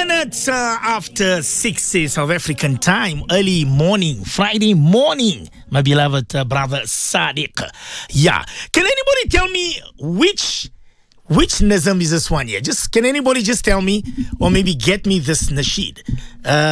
minutes after 6 South African time, early morning, Friday morning, my beloved brother Sadiq. Yeah. Can anybody tell me which Nazam is this one here? Can anybody just tell me, or maybe get me this nasheed?